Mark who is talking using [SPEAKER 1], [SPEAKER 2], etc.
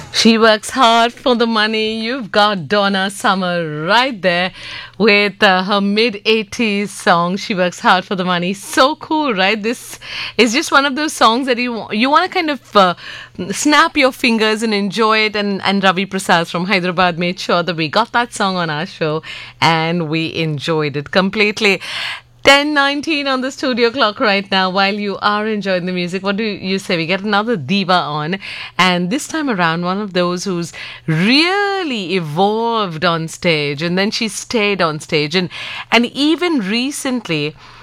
[SPEAKER 1] She works hard for the money. You've got Donna Summer right there with her mid 80s song. She works hard for the money. So cool, right? This is just one of those songs that you want to kind of snap your fingers and enjoy it. And Ravi Prasad from Hyderabad made sure that we got that song on our show and we enjoyed it completely. 10:19 on the studio clock right now. While you are enjoying the music, what do you say? We get another diva on, and this time around, one of those who's really evolved on stage, and then she stayed on stage, and even recently,